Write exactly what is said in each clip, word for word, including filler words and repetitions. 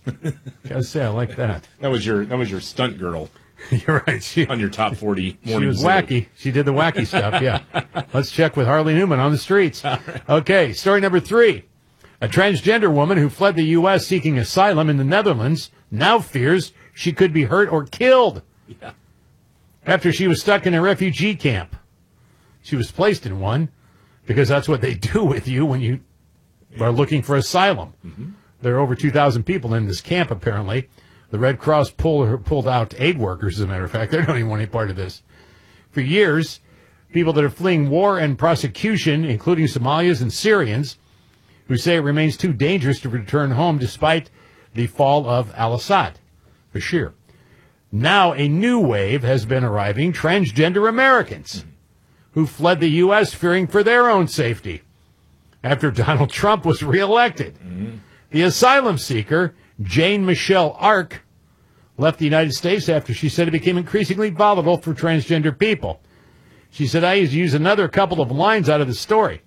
Gotta say, I like that. That was your that was your stunt girl. You're right. She, on your top forty She morning was zoo. wacky. She did the wacky stuff, yeah. Let's check with Harley Newman on the streets. Okay, story number three. A transgender woman who fled the U S seeking asylum in the Netherlands now fears she could be hurt or killed yeah. after she was stuck in a refugee camp. She was placed in one because that's what they do with you when you are looking for asylum. Mm-hmm. There are over two thousand people in this camp, apparently. The Red Cross pulled, pulled out aid workers, as a matter of fact. They don't even want any part of this. For years, people that are fleeing war and prosecution, including Somalians and Syrians, who say it remains too dangerous to return home despite the fall of al-Assad, Bashir. Now a new wave has been arriving, transgender Americans who fled the U S fearing for their own safety after Donald Trump was reelected. Mm-hmm. The asylum seeker, Jane Michelle Ark, left the United States after she said it became increasingly volatile for transgender people. She said, I use another couple of lines out of the story.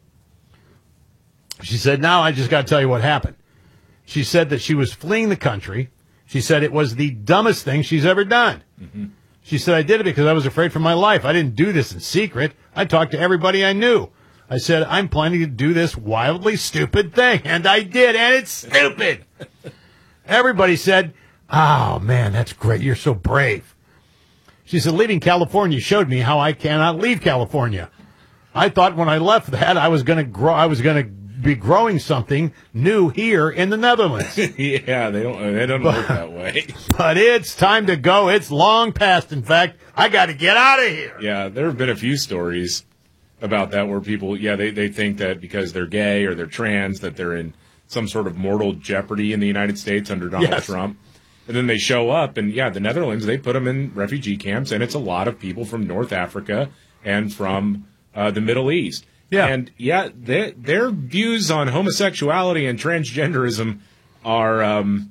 She said, now I just got to tell you what happened. She said that she was fleeing the country. She said it was the dumbest thing she's ever done. Mm-hmm. She said, I did it because I was afraid for my life. I didn't do this in secret. I talked to everybody I knew. I said, I'm planning to do this wildly stupid thing. And I did, and it's stupid. Everybody said, oh, man, that's great. You're so brave. She said, leaving California showed me how I cannot leave California. I thought when I left that I was going to grow, I was going to be growing something new here in the Netherlands. yeah, they don't, they don't but, work that way. But it's time to go. It's long past. In fact, I got to get out of here. Yeah, there have been a few stories about that where people, yeah, they, they think that because they're gay or they're trans that they're in some sort of mortal jeopardy in the United States under Donald yes. Trump. And then they show up, and, yeah, the Netherlands, they put them in refugee camps, and it's a lot of people from North Africa and from uh, the Middle East. Yeah. And, yeah, they, their views on homosexuality and transgenderism are um,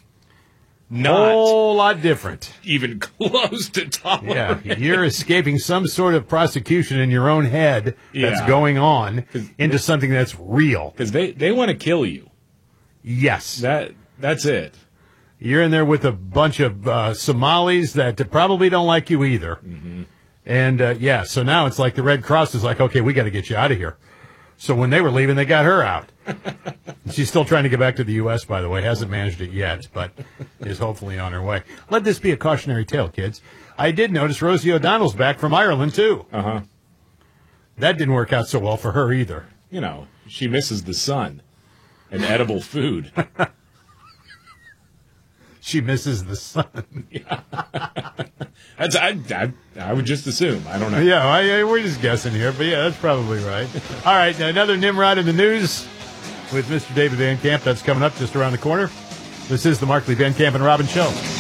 not a whole lot different. Even close to tolerant. Yeah, you're escaping some sort of prosecution in your own head that's yeah. going on into something that's real. Because they, they want to kill you. Yes. That That's it. You're in there with a bunch of uh, Somalis that probably don't like you either. Mm-hmm. And, uh, yeah, so now it's like the Red Cross is like, okay, we got to get you out of here. So when they were leaving, they got her out. She's still trying to get back to the U S, by the way. Hasn't managed it yet, but is hopefully on her way. Let this be a cautionary tale, kids. I did notice Rosie O'Donnell's back from Ireland, too. Uh-huh. That didn't work out so well for her either. You know, she misses the sun and edible food. She misses the sun. Yeah. That's I, I I would just assume. I don't know. Yeah, I, I, we're just guessing here, but yeah, that's probably right. All right, another Nimrod in the news with Mister David Van Camp. That's coming up just around the corner. This is the Markley, Van Camp, and Robbins Show.